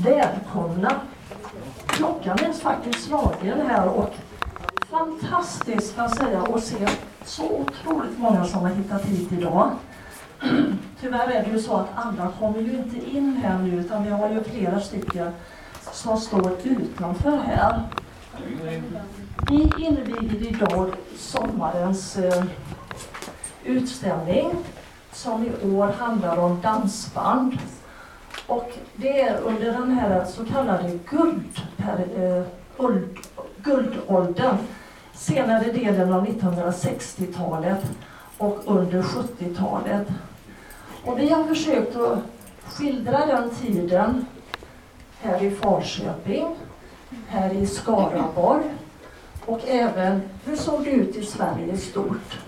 välkomna. Klockan är faktiskt slagen här och fantastiskt kan jag säga att se så otroligt många som har hittat hit idag. Tyvärr är det ju så att alla kommer ju inte in här nu, utan vi har ju flera stycken som står utanför här. Vi inviger idag sommarens utställning som i år handlar om dansband. Och det är under den här så kallade guldåldern, senare delen av 1960-talet och under 70-talet. Och vi har försökt att skildra den tiden här i Falköping, här i Skaraborg och även hur såg det ut i Sverige i stort.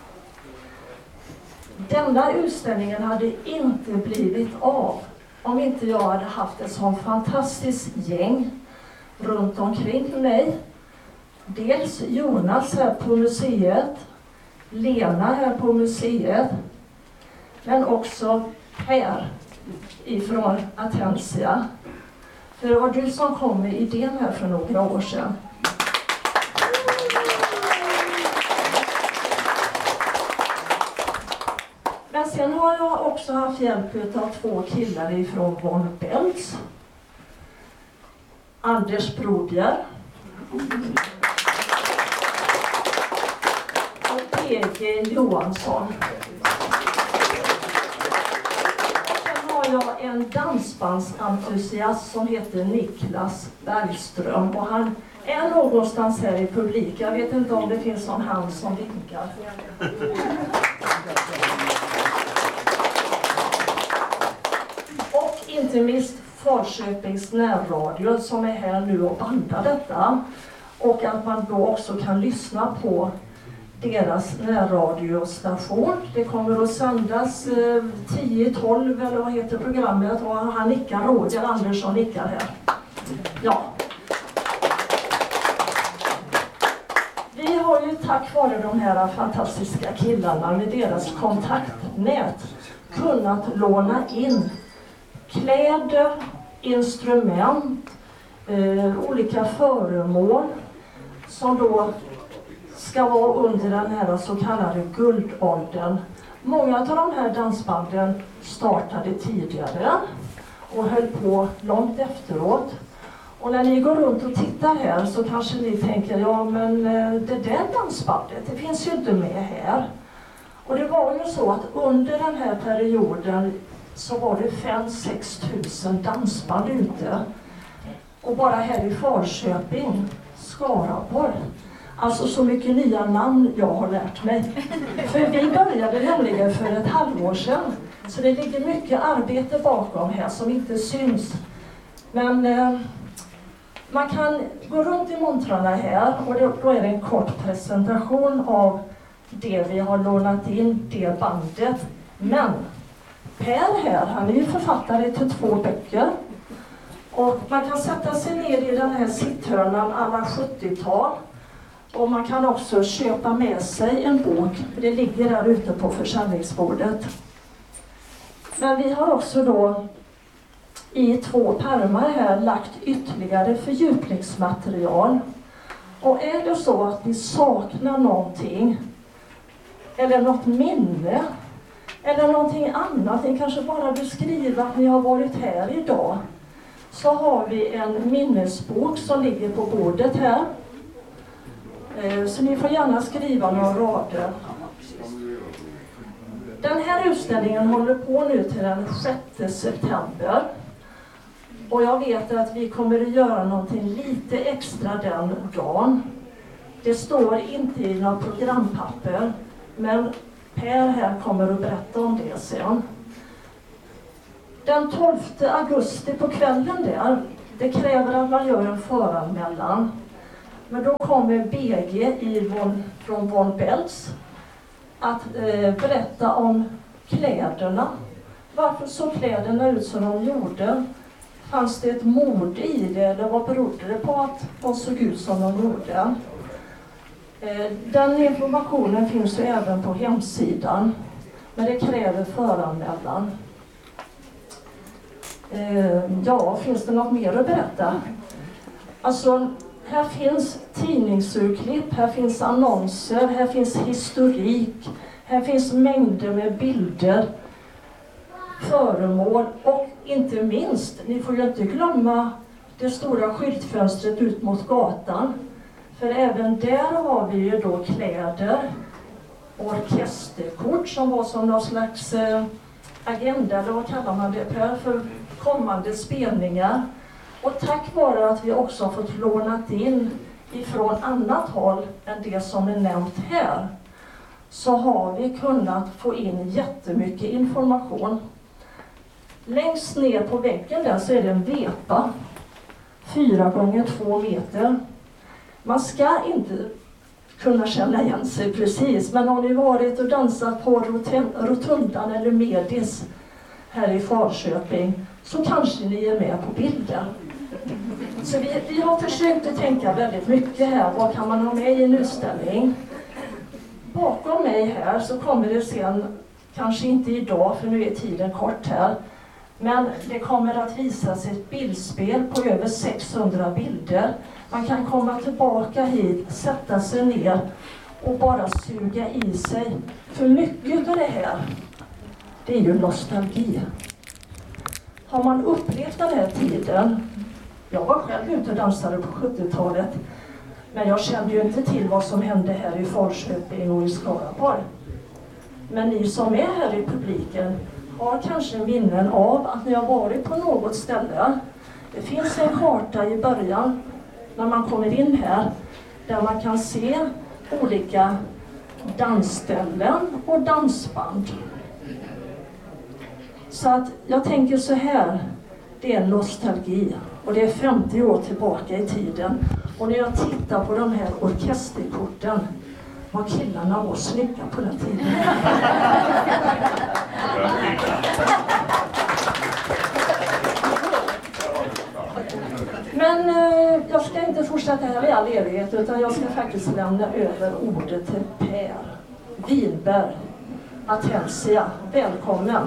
Denna utställningen hade inte blivit av om inte jag hade haft ett sånt fantastiskt gäng runt omkring mig. Dels Jonas här på museet, Lena här på museet, men också Per ifrån Atensia. För det var du som kom med idén här för några år sedan. Men sen har jag också haft hjälp av 2 killar ifrån Von Beltz. Anders Brodjer. Och P.G. Johansson. Sen har jag en dansbandsentusiast som heter Niklas Bergström. Och han är någonstans här i publik. Jag vet inte om det finns någon hand som vinkar. Och inte minst Falköpings närradio som är här nu och bandar detta. Och att man då också kan lyssna på deras närradiostation. Det kommer att sändas 10-12 eller vad heter programmet, och han nickar, Roger Andersson nickar här. Ja. Vi har ju tack vare de här fantastiska killarna med deras kontaktnät kunnat låna in kläder, instrument, olika föremål som då ska vara under den här så kallade guldåldern. Många av de här dansbanden startade tidigare och höll på långt efteråt. Och när ni går runt och tittar här så kanske ni tänker, ja men det där dansbandet, det finns ju inte med här. Och det var ju så att under den här perioden så var det 5-6 tusen dansband ute. Och bara här i Falköping, Skaraborg. Alltså så mycket nya namn jag har lärt mig. För vi började nämligen för ett halvår sedan. Så det ligger mycket arbete bakom här som inte syns. Men man kan gå runt i montrarna här och då är det en kort presentation av det vi har lånat in, det bandet. Men Per här, han är ju författare till 2 böcker. Och man kan sätta sig ner i den här sitthörnan alla 70-tal. Och man kan också köpa med sig en bok, för det ligger där ute på försäljningsbordet. Men vi har också då i 2 pärmar här lagt ytterligare fördjupningsmaterial. Och är det så att ni saknar någonting, eller något minne, eller någonting annat, ni kanske bara vill skriva att ni har varit här idag, så har vi en minnesbok som ligger på bordet här. Så ni får gärna skriva några rader. Den här utställningen håller på nu till den 6 september. Och jag vet att vi kommer att göra någonting lite extra den dagen. Det står inte i några programpapper, men Per här kommer att berätta om det sen. Den 12 augusti på kvällen där, det kräver att man gör en föranmälan. Men då kommer BG från Von Beltz att berätta om kläderna. Varför såg kläderna ut som de gjorde? Fanns det ett mode i det? Eller vad berodde det på att de såg ut som de gjorde? Den informationen finns ju även på hemsidan. Men det kräver föranmälan. Ja, finns det något mer att berätta? Alltså, här finns tidningsurklipp, här finns annonser, här finns historik, här finns mängder med bilder, föremål och inte minst, ni får ju inte glömma det stora skyltfönstret ut mot gatan. För även där har vi ju då kläder, orkesterkort som var som någon slags agenda, eller vad kallar man det, Per, för kommande spelningar. Och tack vare att vi också har fått lånat in ifrån annat håll än det som är nämnt här, så har vi kunnat få in jättemycket information. Längst ner på väggen där så är det en vepa, 4 gånger 2 meter. Man ska inte kunna känna igen sig precis, men har ni varit och dansat på Rotundan eller Medis här i Falköping så kanske ni är med på bilden. Så vi har försökt att tänka väldigt mycket här. Vad kan man ha med i en utställning? Bakom mig här så kommer det sen, kanske inte idag för nu är tiden kort här, men det kommer att visas ett bildspel på över 600 bilder. Man kan komma tillbaka hit, sätta sig ner och bara suga i sig. För mycket av det här, det är ju nostalgi. Har man upplevt den här tiden, jag var själv ute och dansade på 70-talet, men jag kände ju inte till vad som hände här i Falköping och i Skaraborg. Men ni som är här i publiken har kanske minnen av att ni har varit på något ställe. Det finns en karta i början när man kommer in här där man kan se olika dansställen och dansband. Så att jag tänker så här, det är nostalgi och det är 50 år tillbaka i tiden. Och när jag tittar på de här orkesterkorten, var killarna var snygga på den tiden. Men jag ska inte fortsätta här i all evighet, utan jag ska faktiskt lämna över ordet till Per Winberg, Atensia. Välkommen!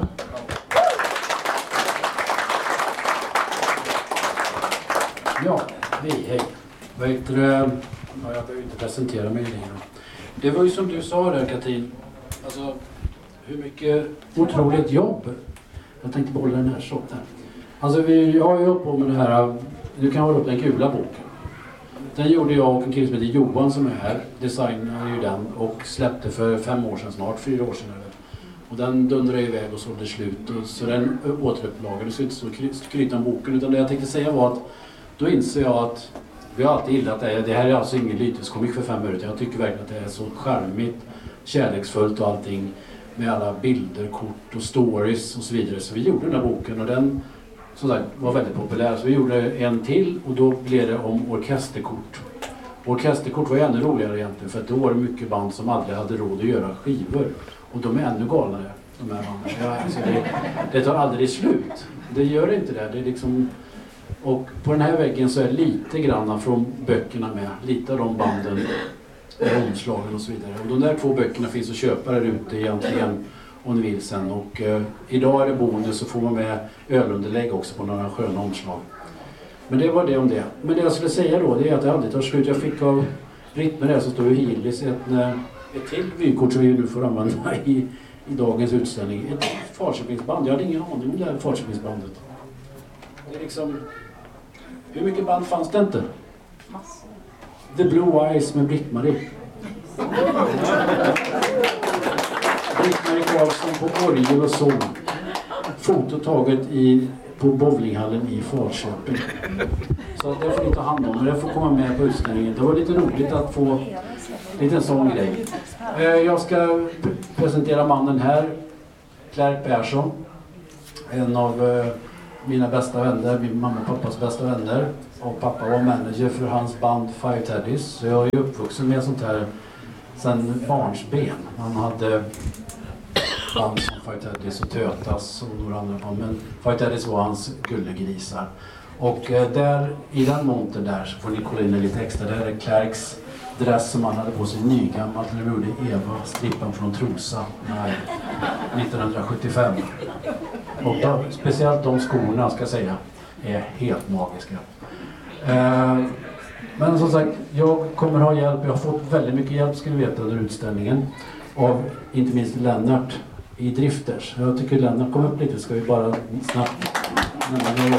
Ja, hej. Jag behöver inte presentera mig längre. Det var ju som du sa där, Katrin. Alltså, hur mycket otroligt jobb. Jag tänkte behålla den här sorten. Alltså, jag har ju hållit på med det här. Du kan hålla upp den gula boken. Den gjorde jag och en kille som heter Johan som är här. Designade ju den och släppte för 5 år sedan snart, 4 år sedan. Och den dundrade iväg och sålde slut. Och så den återupplagades, så inte så skryta om boken. Utan det jag tänkte säga var att då inser jag att vi har alltid gillat det. Det här är alltså ingen lyteskomik för 5 minuter. Jag tycker verkligen att det är så charmigt, kärleksfullt och allting. Med alla bilder, kort och stories och så vidare. Så vi gjorde den här boken och den som sagt var väldigt populär. Så vi gjorde en till och då blev det om orkesterkort. Orkesterkort var ju ännu roligare egentligen, för att då var det mycket band som aldrig hade råd att göra skivor. Och de är ännu galnare, de här banden. Ja, alltså det tar aldrig slut. Det gör inte det. Det är liksom... Och på den här väggen så är lite grann från böckerna med. Lite av de banden, omslagen och så vidare. Och de där 2 böckerna finns att köpa där ute i entrén om ni vill sen. Och idag är det bonus, så får man med ölunderlägg också på några sköna omslag. Men det var det om det. Men det jag skulle säga då, det är att det aldrig tar slut. Jag fick av Britt-Marie där så står ju Hillis ett till vykort som vi nu får använda i dagens utställning. Ett Falköpingsband. Jag hade ingen aning om det här Falköpingsbandet. Det är liksom... Hur mycket band fanns det inte? Massor. The Blue Eyes med Britt-Marie. Britt-Marie Karlsson på orgel och sång. Foto taget på bowlinghallen i Falköping. Så det får ni ta hand om. Det får komma med på utställningen. Det var lite roligt att få lite en sån grej. Jag ska presentera mannen här. Claire Persson. En av mina bästa vänner, min mamma och pappas bästa vänner. Och pappa var manager för hans band Five Teddies. Så jag är ju uppvuxen med sånt här sedan barnsben. Han hade band som Five Teddies och Tötas och några andra band. Men Five Teddies var hans gullegrisar. Och där, i den montern där, så får ni kolla in lite extra. Där är Clarks dress som han hade på sig nygammalt när de gjorde Eva, strippan från Trosa, 1975. Och speciellt de skorna, ska jag säga, är helt magiska. Men som sagt, jag kommer ha hjälp. Jag har fått väldigt mycket hjälp, ska ni veta, under utställningen. Av inte minst Lennart i Drifters. Jag tycker Lennart kom upp lite, ska vi bara snabbt nämna.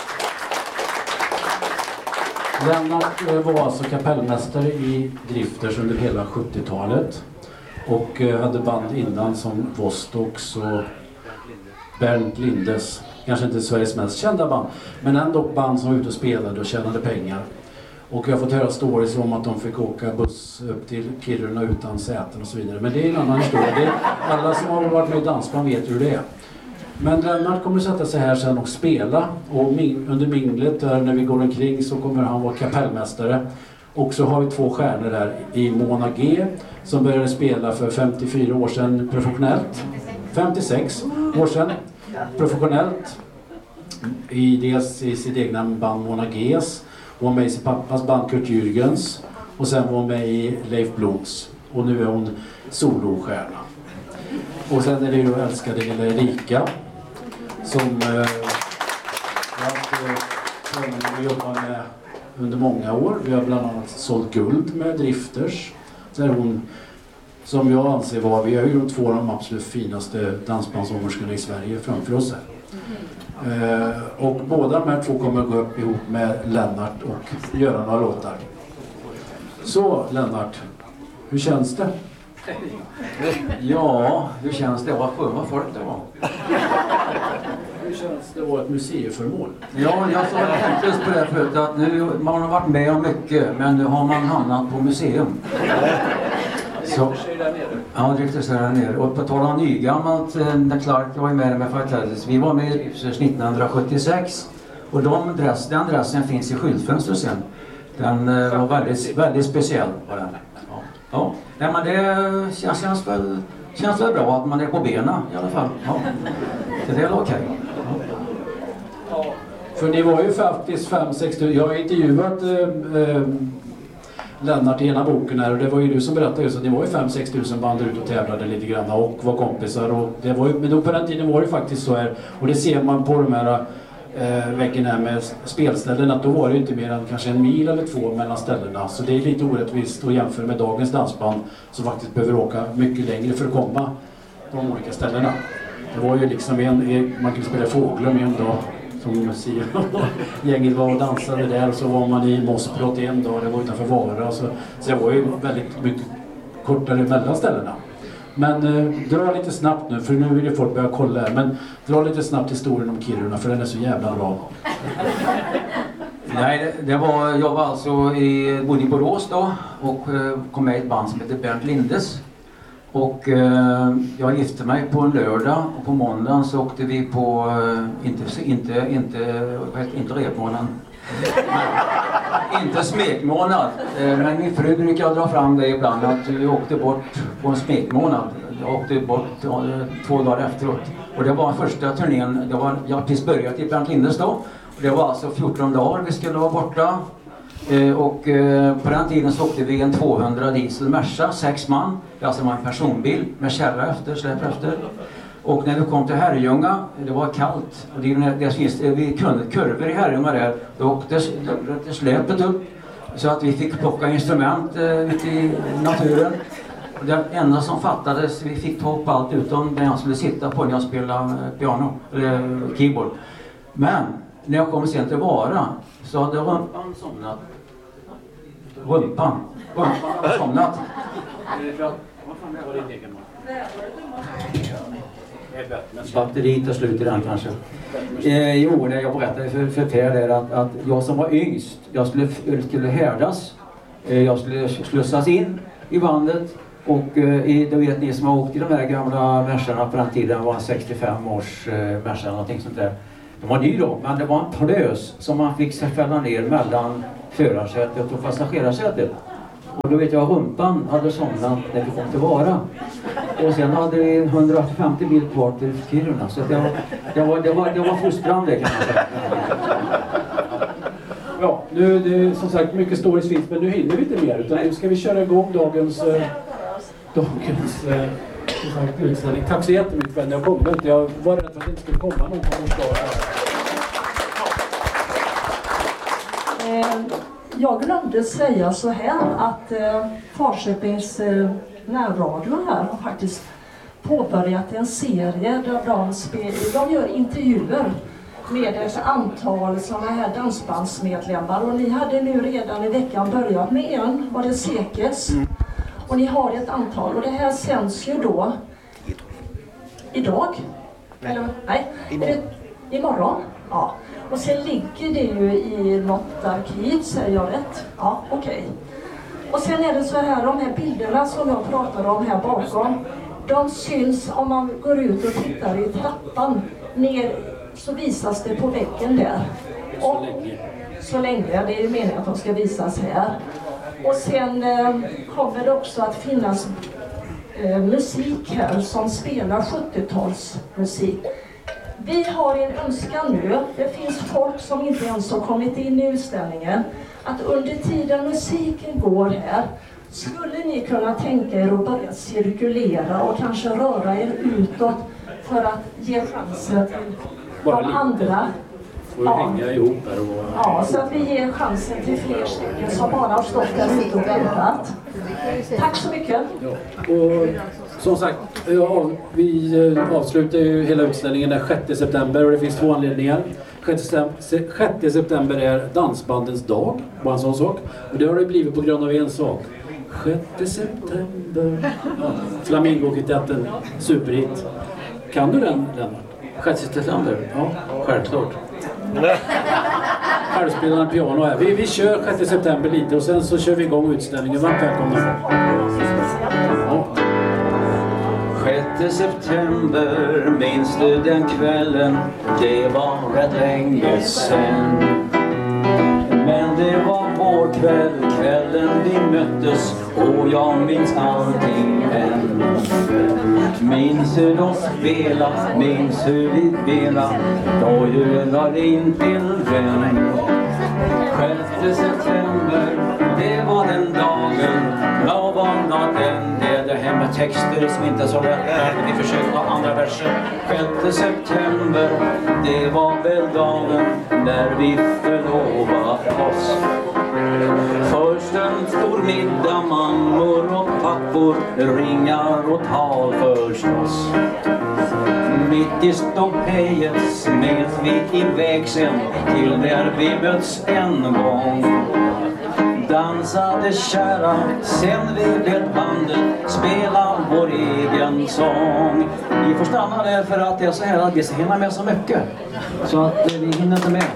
Lennart var alltså kapellmästare i Drifters under hela 70-talet. Och hade band innan som Vostocks och Bernt Lindes. Kanske inte Sveriges mest kända band, men ändå band som var ute och spelade och tjänade pengar. Och jag har fått höra stories om att de fick åka buss upp till Kiruna utan säten och så vidare. Men det är en annan historia. Alla som har varit med i dansband vet hur det är. Men Lennart kommer sätta sig här sen och spela. Och under minglet där när vi går omkring så kommer han vara kapellmästare. Och så har vi 2 stjärnor här i Mona G som började spela för 54 år sedan professionellt. 56 år sedan professionellt. I sitt egna band Mona Gs. Hon var med i sin pappas band Kurt Jürgens. Och sen var hon med i Leif Bloms. Och nu är hon solostjärna. Och sen är det ju älskade lilla Erika. Som jag jobbar med under många år. Vi har bland annat sålt guld med Drifters. Så är hon, som jag anser var, vi har ju 2 av de absolut finaste dansbandsångerskorna i Sverige framför oss här. Och båda de här 2 kommer att gå upp ihop med Lennart och göra några låtar. Så Lennart, hur känns det? Ja, hur känns det? Vad sköna folk det var. Hur känns det att vara ett museiföremål? Ja, jag tänkte just på det förut att nu, man har varit med om mycket, men nu har man hamnat på museum. Så, ja, Drifters är där nere. Och på tal om nygammalt, när Clark var med Fighters, vi var med i Drifters 1976. Och den dressen finns i skyltfönstret sen. Den var väldigt speciell på den. Ja, nej, men det känns väl bra att man är på benen i alla fall. Ja. Det är okej. Ja. För ni var ju faktiskt 5-6. Jag har intervjuat Lennart i ena boken här och det var ju du som berättade just att ni var ju 5-6 tusen band ut och tävlade lite grann och var kompisar och det var ju, men då på den tiden var det faktiskt så här och det ser man på de här väggen här med spelställen att då var det ju inte mer än kanske 1 mil eller 2 mellan ställena så det är lite orättvist att jämföra med dagens dansband som faktiskt behöver åka mycket längre för att komma på de olika ställena. Det var ju liksom man kunde spela Fåglum en dag som gänget var och dansade där och så var man i Mossbrott en dag, det var utanför Vara så det var ju väldigt mycket kortare mellan ställena. Men dra lite snabbt nu, för nu vill ju folk börja kolla här, men dra lite snabbt historien om Kiruna för den är så jävla bra. Nej, jag var alltså bodde i Borås då och kom med i ett band som heter Bernt Lindes. Och jag gifte mig på en lördag och på måndagen så åkte vi på, inte repmånaden, inte smekmånad. Men min fru brukar dra fram det ibland att vi åkte bort på en smekmånad. Jag åkte bort 2 dagar efteråt. Och det var första turnén, jag har precis börjat i Bernt Lindes då. Och det var alltså 14 dagar vi skulle vara borta. Och på den tiden så åkte vi en 200 diesel Merca, 6 man. Det alltså var en personbil med kärra efter, släp efter. Och när vi kom till Herrljunga, det var kallt. Och vi kunde kurvor i Herrljunga där. Då åkte släpet upp. Så att vi fick plocka instrument ute i naturen. Och det enda som fattades, vi fick ta upp allt utom när jag skulle sitta på när jag spelade piano, eller keyboard. Men när jag kom sen till Vara så hade rumpan somnat. Rumpan hade somnat. Batteriet tar slut i den kanske. Jo, jag berättade för Per där att jag som var yngst, jag skulle härdas. Jag skulle slussas in i bandet. Och då vet ni som har åkt i de här gamla Mercarna på den tiden var 65 års Merca någonting sånt där. De var ny då, men det var en plös som man fick fälla ner mellan förarsätet och passagerarsätet. Och då vet jag att rumpan hade somnat när vi kom till Vara. Och sen hade vi 150 mil kvar till Kiruna. Så det var fostrande kan man säga. Ja, nu det är som sagt mycket stories finns, men nu hinner vi inte mer. Utan nu ska vi köra igång dagens intressant utställning. Tack så jättemycket för att ni har kommit. Jag var rädd för att det inte skulle komma någon på vår stad här. Jag glömde säga så här att Falköpings närradio här har faktiskt påbörjat en serie där de gör intervjuer med ett antal sådana här dansbandsmedlemmar. Och ni hade nu redan i veckan börjat med en, var det Sekes? Och ni har ett antal. Och det här sänds ju då idag? Eller, nej, imorgon. Ja. Och sen ligger det ju i något arkiv, säger jag rätt? Ja, okej. Och sen är det så här, de här bilderna som jag pratade om här bakom, de syns om man går ut och tittar i trappan ner, så visas det på väggen där. Och så länge, det är ju meningen att de ska visas här. Och sen kommer det också att finnas musik här som spelar 70-talsmusik. Vi har en önskan nu, det finns folk som inte ens har kommit in i utställningen, att under tiden musiken går här skulle ni kunna tänka er att börja cirkulera och kanske röra er utåt för att ge chansen till de andra. Och hänga ihop här och... Ja, så att vi ger chansen till fler stycken som bara har stått där ute och väntat. Tack så mycket. Ja. Och som sagt, vi avslutar ju hela utställningen den 6 september och det finns 2 anledningar. 6 september är dansbandens dag, bara en sån sak. Och det har det blivit på grund av en sak. 6 september. Ja, Flamingo-kvintetten, superhit. Kan du den, Lennart? 6 september? Ja, självklart. Självspelande piano här. Vi kör 6 september lite och sen så kör vi igång utställningen. Varmt välkomna. Ja. 6 september, minns du den kvällen? Det var rätt länge sen. Men det var vår kväll, kvällen vi möttes, och jag minns allting än. Minns hur de spela, minns hur vi spela, då hjular in till vän. 6 september, det var den dagen, jag var natten. Det här med texter som inte är så lätt, vi försöker ha andra verser. 6 september, det var väl dagen när vi förlovade oss. Först en stor middag, mammor och pappor, ringar och tal förstås. Mitt i ståpejet smet vi iväg sen till där vi möts en gång. Dansade kära, sen vi blev bandet, spela vår egen sång. Vi får stanna där för att det är så här att vi ska hinna med så mycket. Så att vi hinner inte med.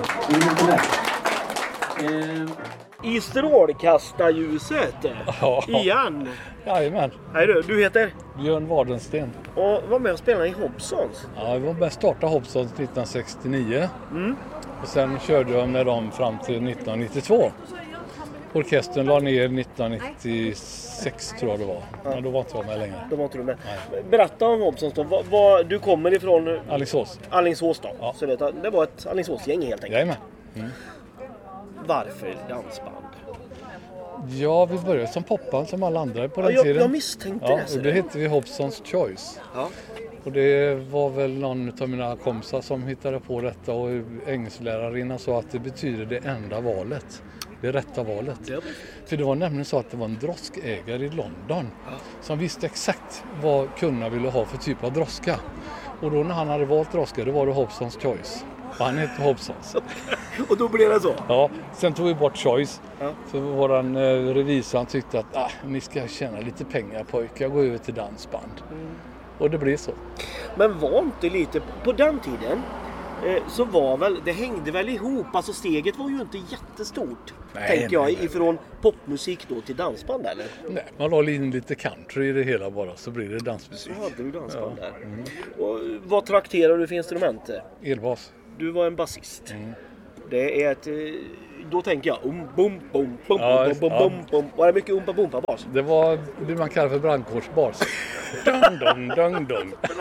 I strålkastarljuset igen. Jajamän. Hej du heter? Björn Wardensten. Och var med och spelade i Hobsons. Ja, jag var med och startade Hobsons 1969. Och sen körde jag med dem fram till 1992. Orkestern la ner 1996 tror jag det var. Men då var inte jag med längre. Då var inte du med. Nej. Berätta om Hobsons då. Du kommer ifrån Alingsås då. Ja. Så det var ett Alingsåsgäng helt enkelt. Jajamän. Varför dansband? Ja, vi började som popband som alla andra på den tiden. Jag misstänkte det. Och det hette vi Hobsons Choice. Ja. Och det var väl någon av mina kompisar som hittade på detta, och engelsklärarinnan sa att det betyder det enda valet. Det rätta valet. För det var nämligen så att det var en droskägare i London som visste exakt vad kunderna ville ha för typ av droska. Och då när han hade valt droska, då var det Hobsons Choice. Och han hette Hobsons. Och då blev det så? Ja, sen tog vi bort Choice. Ja. För våran revisor tyckte att ni ska tjäna lite pengar pojkar, gå över till dansband. Och det blev så. Men var inte lite, på den tiden så var väl, det hängde väl ihop, alltså steget var ju inte jättestort. Tänker jag, ifrån popmusik då till dansband eller? Nej, man la in lite country i det hela bara, så blir det dansmusik. Så hade du dansband där. Och vad trakterar du för instrument? Elbas. Du var en basist. Det är ett, då tänker jag bom. Var det mycket umpa bas? Det var det man kallar för brandkårsbas. Dun.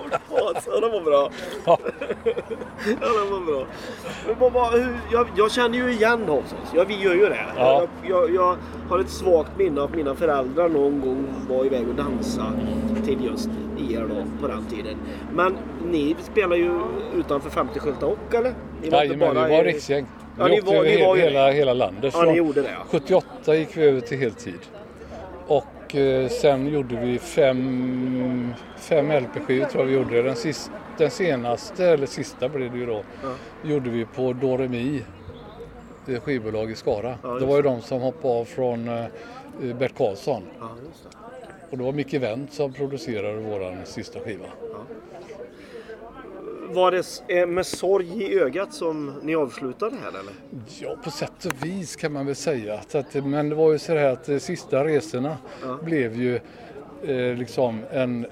Ja, det var bra. Ja. Ja, det var bra. Men jag känner ju igen Hobsons. Vi gör ju det. Ja. Jag har ett svagt minne av att mina föräldrar någon gång var iväg och dansa till just er då på den tiden. Men ni spelar ju utanför 50 Skylta och eller? Nej, men vi var riksgäng. Ja, Vi åkte över hela landet. Ja, ni gjorde det. Ja. 78 gick vi över till heltid. Och sen gjorde vi fem LP-skivor tror jag vi gjorde. Den senaste, eller sista blev det ju då, gjorde vi på Doremi, det skivbolag i Skara. Ja, det var ju de som hoppade av från Bert Karlsson. Ja, just det. Och det var Micke Wendt som producerade våran sista skiva. Ja. Var det med sorg i ögat som ni avslutade här eller? Ja, på sätt och vis kan man väl säga. Men det var ju så här att de sista resorna blev ju liksom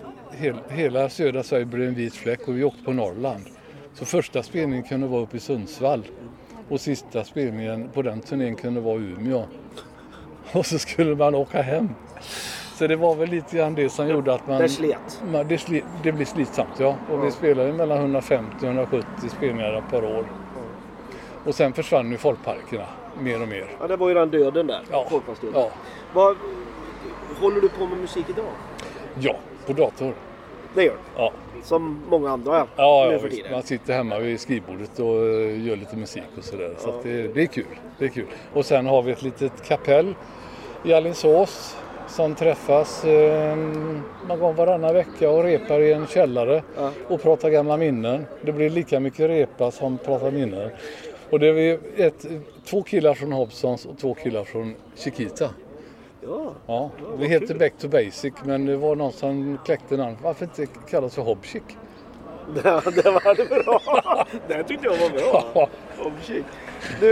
hela södra Sverige blev en vit fläck och vi åkte på Norrland. Så första spelningen kunde vara uppe i Sundsvall och sista spelningen på den turnén kunde vara i Umeå. Och så skulle man åka hem. Så det var väl lite grann det som gjorde att man... Det slet. Det blir slitsamt, ja. Och vi spelade mellan 150 och 170 spelningar per år. Och sen försvann ju folkparkerna mer och mer. Ja, det var ju den döden där. Ja. Folkparksdöden. Ja. Håller du på med musik idag? Ja, på dator. Det gör du? Ja. Som många andra Ja, man sitter hemma vid skrivbordet och gör lite musik och sådär. Så att det är kul. Det är kul. Och sen har vi ett litet kapell i Alingsås som träffas någon gång varannan vecka och repar i en källare och pratar gamla minnen. Det blir lika mycket repa som pratar minnen. Och det är 2 killar från Hobsons och 2 killar från Chiquita. Ja, vi heter kul. Back to Basic, men det var någon som kläckte namn. Varför inte kallas för Hobchick? Det var det bra. Det tyckte jag var bra. Hobchick. Du,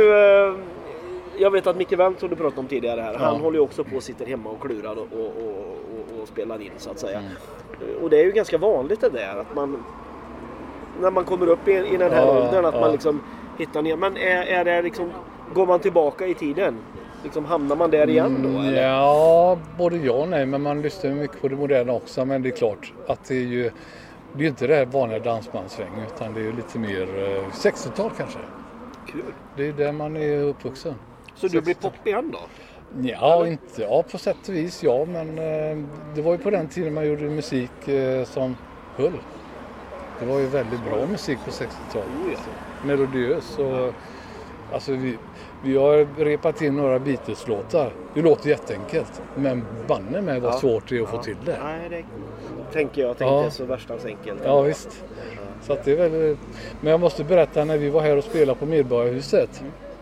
jag vet att Micke Wendt som du pratade om tidigare här, han håller ju också på och sitter hemma och klurar och spelar in så att säga. Och det är ju ganska vanligt det där att man, när man kommer upp i den här åldern, att man liksom hittar ner. Men är det liksom, går man tillbaka i tiden? Liksom, hamnar man där igen då? Eller? Ja, både ja och nej, men man lyssnar mycket på det moderna också. Men det är klart att det är ju inte det här vanliga dansbandsvängen, utan det är ju lite mer 60-tal kanske. Kul. Det är där man är uppvuxen. Så du blir pop igen då? Ja, på sätt och vis ja, men det var ju på den tiden man gjorde musik som höll. Det var ju väldigt bra musik på 60-talet. Melodiös och alltså vi har repat in några Beatles-låtar. Det låter jätteenkelt, men banne med vad svårt det är att få till det. Nej, det tänker jag tänkte så värstans enkelt. Ja, visst. Så att det är väl... Men jag måste berätta, när vi var här och spelade på Medborgarhuset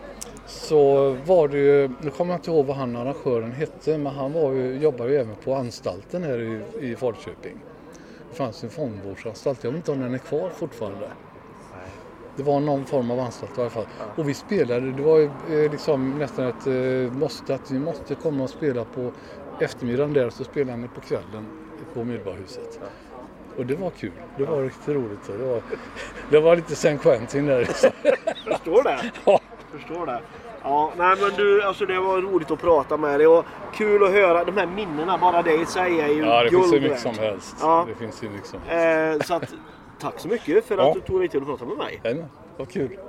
så var det ju, nu kommer jag inte ihåg vad arrangören hette, men han jobbade ju även på anstalten här i Falköping. Det fanns en fångvårdsanstalt, jag vet inte om den är kvar fortfarande. Det var någon form av anstalt i alla fall. Och vi spelade, det var ju liksom nästan ett måste att vi måste komma och spela på eftermiddagen där, så spelade vi på kvällen på Medborgarhuset. Och det var kul, det var riktigt roligt. Det var lite San Quentin där. Förstår det? Ja. Förstår det. Ja, nej men du, alltså det var roligt att prata med dig och kul att höra de här minnena, bara det i sig är ju guld. Ja, det finns ju mycket som helst. Ja. Det finns ju mycket som helst. Så att, tack så mycket för att du tog dig till att prata med mig. Ja, vad kul.